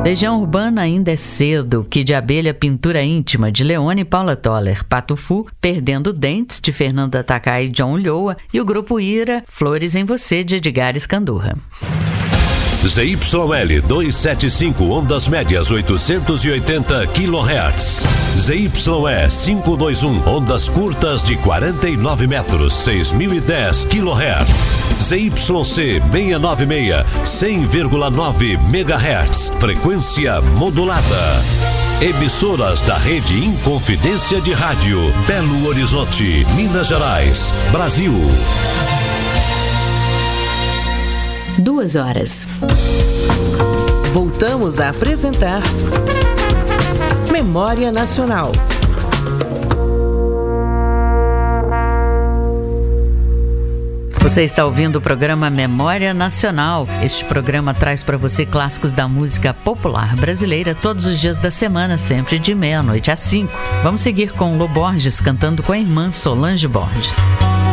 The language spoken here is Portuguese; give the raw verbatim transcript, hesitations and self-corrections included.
Legião Urbana, Ainda é Cedo, Kid Abelha, Pintura Íntima, de Leone e Paula Toller, Pato Fu, Perdendo Dentes, de Fernanda Takai e John Lhoa, e o grupo Ira, Flores em Você, de Edgar Escandurra. Z Y L duzentos e setenta e cinco, ondas médias oitocentos e oitenta quilohertz. Z Y E quinhentos e vinte e um, ondas curtas de quarenta e nove metros, seis mil e dez quilohertz. Z Y C seiscentos e noventa e seis, cem vírgula nove megahertz, frequência modulada. Emissoras da rede Inconfidência de Rádio, Belo Horizonte, Minas Gerais, Brasil. Duas horas. Voltamos a apresentar Memória Nacional. Você está ouvindo o programa Memória Nacional. Este programa traz para você clássicos da música popular brasileira todos os dias da semana, sempre de meia-noite às cinco. Vamos seguir com Lô Borges cantando com a irmã Solange Borges.